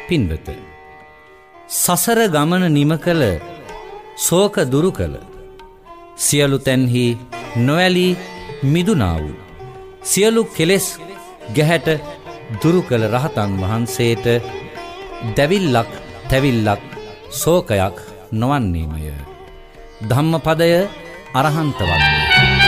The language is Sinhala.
පින්වත, සසර ගමන නිම කළ, ශෝක දුරු කළ, සියලු තැන්හි නොඇලී මිදුනා වූ, සියලු කෙලෙස් ගැහැට දුරු කළ රහතන් වහන්සේට දැවිල්ලක් තැවිල්ලක් ශෝකයක් නොවන්නේමය. ධම්මපදය අරහන්ත වන්න.